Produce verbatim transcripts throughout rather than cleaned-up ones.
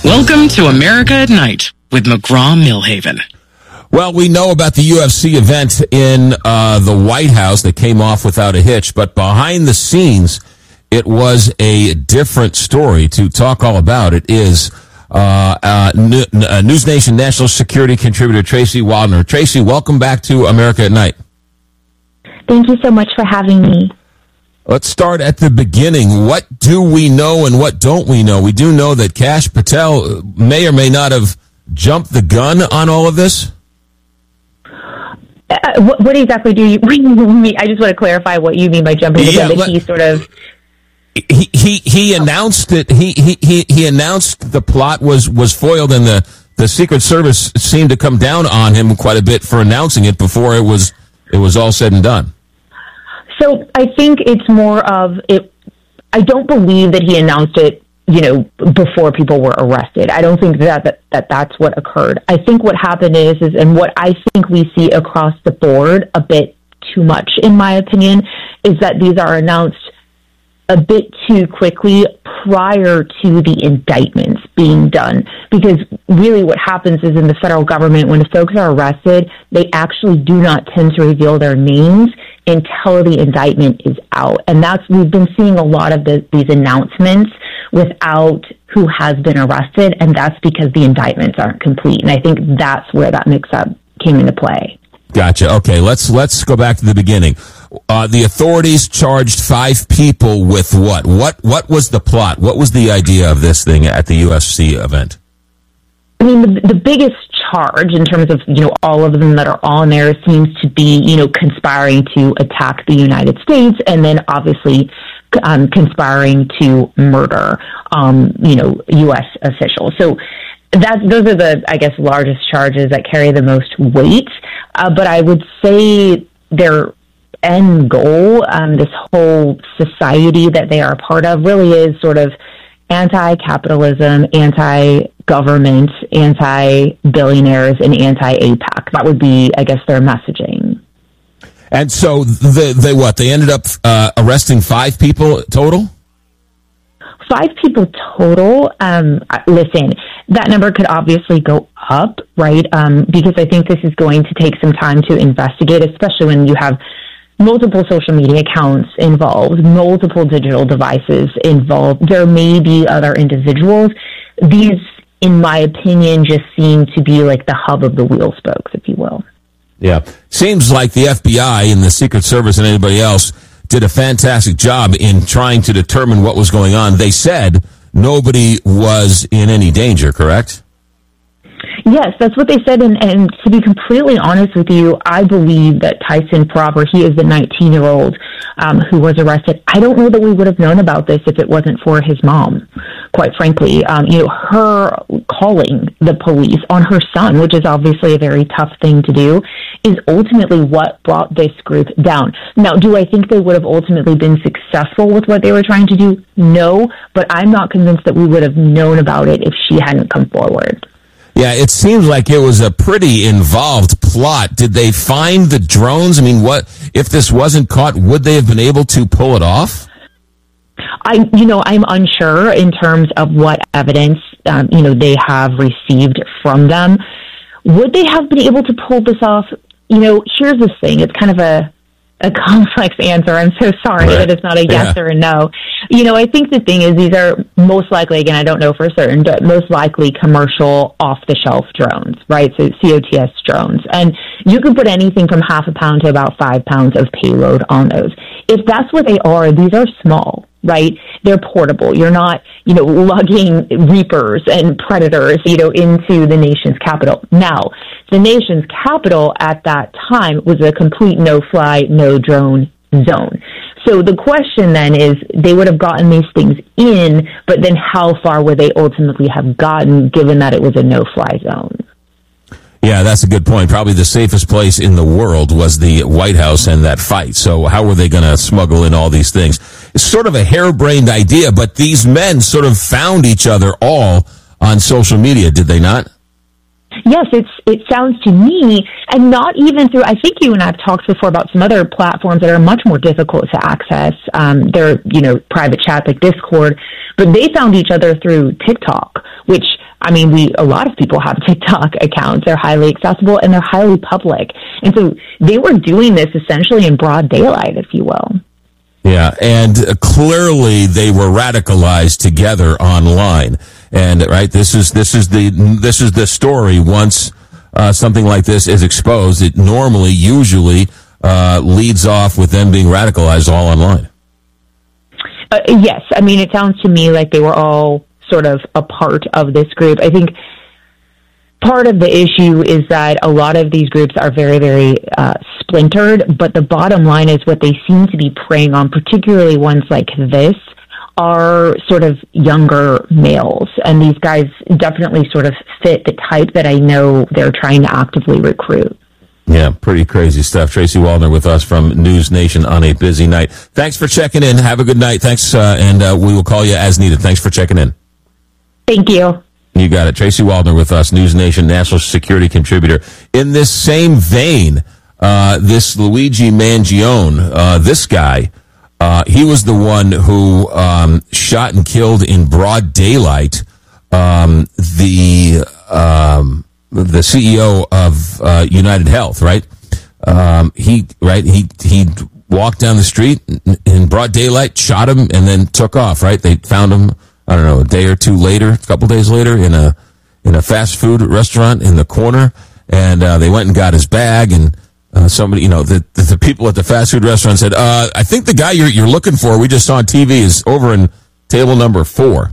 Welcome to America at Night with McGraw-Milhaven. Well, we know about the U F C event in uh, the White House that came off without a hitch, but behind the scenes, it was a different story. To talk all about it is uh, uh, News Nation national security contributor Tracy Waldner. Tracy, welcome back to America at Night. Thank you so much for having me. Let's start at the beginning. What do we know and what don't we know? We do know that Kash Patel may or may not have jumped the gun on all of this. Uh, what, what exactly do you mean? I just want to clarify what you mean by jumping the yeah, gun. Let, he sort of he he he announced that he he he he announced the plot was was foiled, and the the Secret Service seemed to come down on him quite a bit for announcing it before it was it was all said and done. So I think it's more of it. I don't believe that he announced it, you know, before people were arrested. I don't think that, that, that that's what occurred. I think what happened is, is, and what I think we see across the board a bit too much, in my opinion, is that these are announced a bit too quickly prior to the indictments being done. Because really what happens is in the federal government, when the folks are arrested, they actually do not tend to reveal their names until the indictment is out. And that's, we've been seeing a lot of the, these announcements without who has been arrested, and that's because the indictments aren't complete. And I think that's where that mix-up came into play. Gotcha. Okay, let's let's go back to the beginning. Uh, the authorities charged five people with what? What what was the plot? What was the idea of this thing at the U F C event? I mean, the, the biggest charge in terms of, you know, all of them that are on there seems to be, you know, conspiring to attack the United States, and then obviously um, conspiring to murder, um, you know, U S officials. So that those are the, I guess, largest charges that carry the most weight. Uh, but I would say their end goal, um, this whole society that they are a part of, really is sort of anti-capitalism, anti-government, anti-billionaires, and anti-APAC. That would be, I guess, their messaging. And so they, they what? They ended up uh, arresting five people total? Five people total. Um, listen, that number could obviously go up, right? Um, because I think this is going to take some time to investigate, especially when you have multiple social media accounts involved, multiple digital devices involved. There may be other individuals. These, in my opinion, just seem to be like the hub of the wheel spokes, if you will. Yeah. Seems like the F B I and the Secret Service and anybody else did a fantastic job in trying to determine what was going on. They said nobody was in any danger, correct? Yes, that's what they said, and, and to be completely honest with you, I believe that Tyson Prober, he is the nineteen-year-old um, who was arrested. I don't know that we would have known about this if it wasn't for his mom, quite frankly. Um, you know, her calling the police on her son, which is obviously a very tough thing to do, is ultimately what brought this group down. Now, do I think they would have ultimately been successful with what they were trying to do? No, but I'm not convinced that we would have known about it if she hadn't come forward. Yeah, it seems like it was a pretty involved plot. Did they find the drones? I mean, what if this wasn't caught? Would they have been able to pull it off? I, you know, I'm unsure in terms of what evidence, um, you know, they have received from them. Would they have been able to pull this off? You know, here's the thing. It's kind of a, a complex answer. I'm so sorry right. that it's not a yes yeah. or a no. You know, I think the thing is these are most likely, again, I don't know for certain, but most likely commercial off-the-shelf drones, right? So C O T S drones. And you can put anything from half a pound to about five pounds of payload on those. If that's what they are, these are small, right? They're portable. You're not, you know, lugging Reapers and Predators, you know, into the nation's capital. Now, the nation's capital at that time was a complete no-fly, no-drone zone. So the question then is, they would have gotten these things in, but then how far would they ultimately have gotten, given that it was a no-fly zone? Yeah, that's a good point. Probably the safest place in the world was the White House and that fight. So how were they going to smuggle in all these things? It's sort of a harebrained idea, but these men sort of found each other all on social media, did they not? Yes, it's it sounds to me, and not even through, I think you and I have talked before about some other platforms that are much more difficult to access. Um, they're, you know, private chats like Discord, but they found each other through TikTok, which I mean, we a lot of people have TikTok accounts. They're highly accessible and they're highly public. And so they were doing this essentially in broad daylight, if you will. Yeah, and uh, clearly they were radicalized together online. And right, this is this is the this is the story. Once uh, something like this is exposed, it normally, usually, uh, leads off with them being radicalized all online. Uh, yes, I mean, it sounds to me like they were all sort of a part of this group. I think part of the issue is that a lot of these groups are very, very uh, splintered, but the bottom line is what they seem to be preying on, particularly ones like this, are sort of younger males. And these guys definitely sort of fit the type that I know they're trying to actively recruit. Yeah, pretty crazy stuff. Tracy Waldner with us from News Nation on a busy night. Thanks for checking in. Have a good night. Thanks, uh, and uh, we will call you as needed. Thanks for checking in. Thank you. You got it. Tracy Waldner with us, News Nation national security contributor. In this same vein, uh, this Luigi Mangione, uh, this guy, uh, he was the one who um, shot and killed in broad daylight um, the um, the C E O of uh, United Health, right? Um, he right he he walked down the street in broad daylight, shot him, and then took off. Right? They found him, I don't know, a day or two later, a couple days later, in a in a fast food restaurant in the corner, and uh, they went and got his bag, and uh, somebody, you know, the, the the people at the fast food restaurant said, uh, "I think the guy you're you're looking for, we just saw on T V, is over in table number four."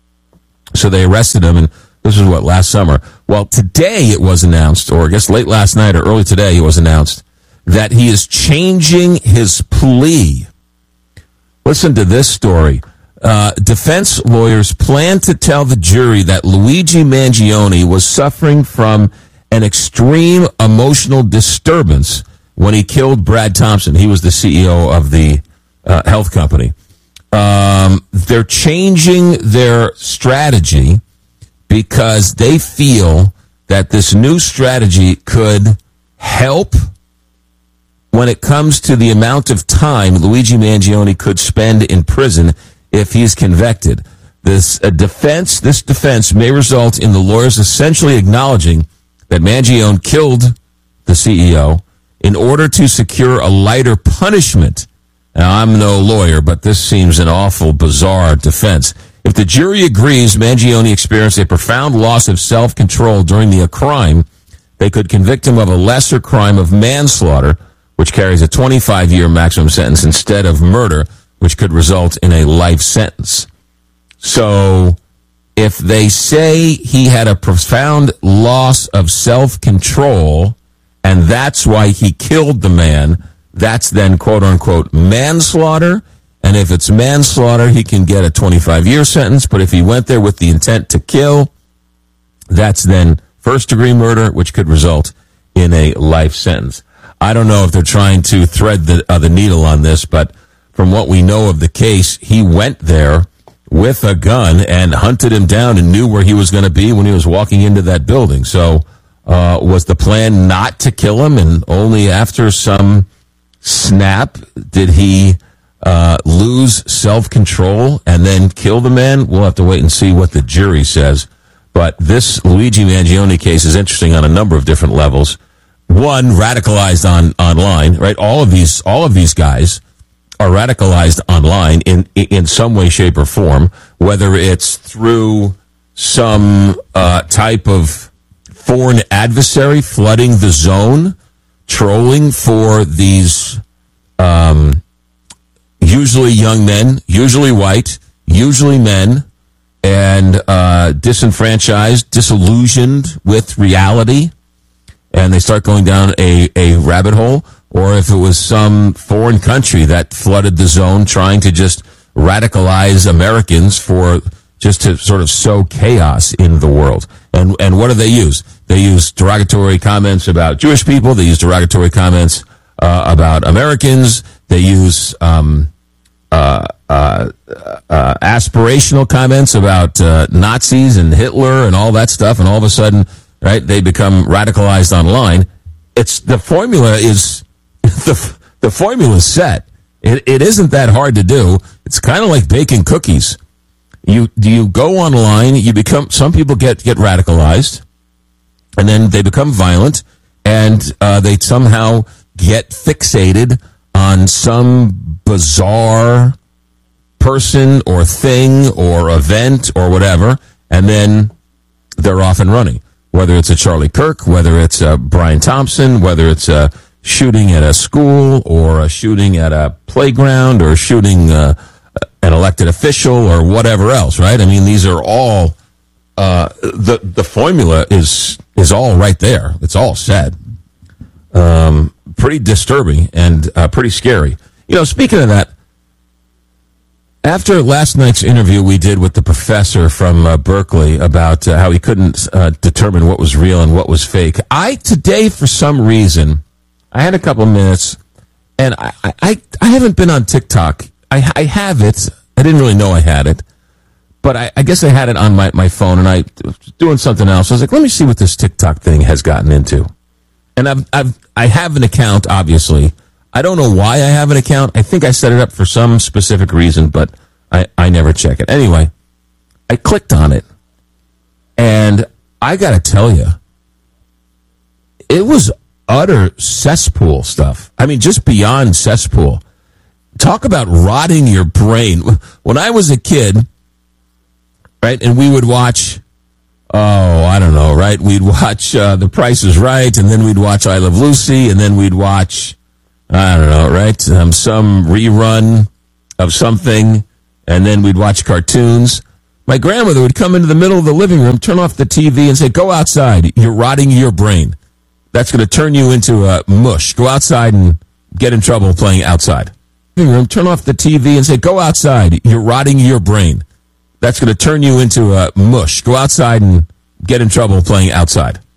So they arrested him, and this was what, last summer. Well, today it was announced, or I guess late last night or early today, it was announced that he is changing his plea. Listen to this story. Uh, defense lawyers plan to tell the jury that Luigi Mangione was suffering from an extreme emotional disturbance when he killed Brad Thompson. He was the C E O of the uh, health company. Um, they're changing their strategy because they feel that this new strategy could help when it comes to the amount of time Luigi Mangione could spend in prison if he's convicted. This uh, defense, this defense may result in the lawyers essentially acknowledging that Mangione killed the C E O in order to secure a lighter punishment. Now, I'm no lawyer, but this seems an awful, bizarre defense. If the jury agrees Mangione experienced a profound loss of self-control during the crime, they could convict him of a lesser crime of manslaughter, which carries a twenty-five year maximum sentence, instead of murder, which could result in a life sentence. So if they say he had a profound loss of self-control, and that's why he killed the man, that's then quote-unquote manslaughter. And if it's manslaughter, he can get a twenty-five year sentence. But if he went there with the intent to kill, that's then first-degree murder, which could result in a life sentence. I don't know if they're trying to thread the, uh, the needle on this, but from what we know of the case, he went there with a gun and hunted him down and knew where he was going to be when he was walking into that building. So uh, was the plan not to kill him, and only after some snap did he uh, lose self-control and then kill the man? We'll have to wait and see what the jury says. But this Luigi Mangione case is interesting on a number of different levels. One, radicalized on online, right? All of these, all of these guys are radicalized online in in some way, shape, or form, whether it's through some uh, type of foreign adversary flooding the zone, trolling for these um, usually young men, usually white, usually men, and uh, disenfranchised, disillusioned with reality, and they start going down a, a rabbit hole. Or if it was some foreign country that flooded the zone trying to just radicalize Americans for just to sort of sow chaos in the world. And and what do they use? They use derogatory comments about Jewish people. They use derogatory comments uh, about Americans. They use um, uh, uh, uh, aspirational comments about uh, Nazis and Hitler and all that stuff. And all of a sudden, right, they become radicalized online. It's the formula is... The the formula is set. It it isn't that hard to do. It's kind of like baking cookies. You do you go online? You become some people get get radicalized, and then they become violent, and uh, they somehow get fixated on some bizarre person or thing or event or whatever, and then they're off and running. Whether it's a Charlie Kirk, whether it's a Brian Thompson, whether it's a shooting at a school or a shooting at a playground or shooting uh, an elected official or whatever else, right? I mean, these are all uh, the the formula is is all right there. It's all said. Um, pretty disturbing and uh, pretty scary. You know, speaking of that, after last night's interview we did with the professor from uh, Berkeley about uh, how he couldn't uh, determine what was real and what was fake, I today, for some reason, I had a couple minutes, and I, I, I haven't been on TikTok. I, I have it. I didn't really know I had it, but I, I guess I had it on my, my phone, and I was doing something else. I was like, let me see what this TikTok thing has gotten into. And I've, I've, I have an account, obviously. I don't know why I have an account. I think I set it up for some specific reason, but I, I never check it. Anyway, I clicked on it, and I got to tell you, it was utter cesspool stuff. I mean, just beyond cesspool. Talk about rotting your brain. When I was a kid, right, and we would watch, oh, I don't know, right? We'd watch uh, The Price is Right, and then we'd watch I Love Lucy, and then we'd watch, I don't know, right, um, some rerun of something, and then we'd watch cartoons. My grandmother would come into the middle of the living room, turn off the T V, and say, go outside. You're rotting your brain. That's going to turn you into a mush. Go outside and get in trouble playing outside. Living room, turn off the T V and say, go outside. You're rotting your brain. That's going to turn you into a mush. Go outside and get in trouble playing outside.